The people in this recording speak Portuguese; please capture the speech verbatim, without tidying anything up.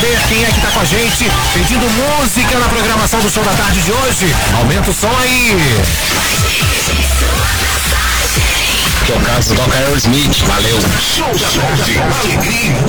saber quem é que tá com a gente pedindo música na programação do Show da Tarde de hoje. Aumenta o som aí. Que é o caso do Aerosmith. Valeu. Show da Tarde. Alegria